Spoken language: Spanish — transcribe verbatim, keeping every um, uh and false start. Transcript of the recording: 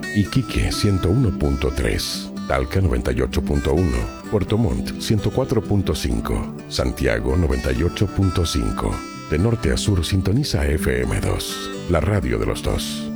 Iquique ciento uno punto tres, Talca noventa y ocho punto uno, Puerto Montt ciento cuatro punto cinco, Santiago noventa y ocho punto cinco. De norte a sur sintoniza F M dos, la radio de los dos.